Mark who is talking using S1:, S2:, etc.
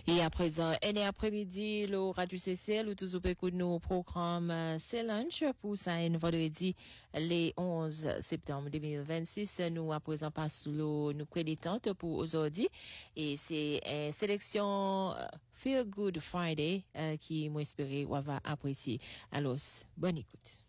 S1: Et à présent, et après-midi, le Radio CCL, ou toujours écoute nos programmes C'est Lunch pour ça, un vendredi, les 11 septembre 2026. Nous, à présent, passons nous créditante pour aujourd'hui. Et c'est une sélection Feel Good Friday qui m'inspire ou va apprécier. Alors, bonne écoute.